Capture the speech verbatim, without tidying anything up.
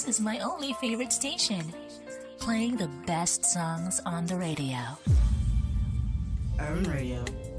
this is my only favorite station, playing the best songs on the radio. Urban Radio.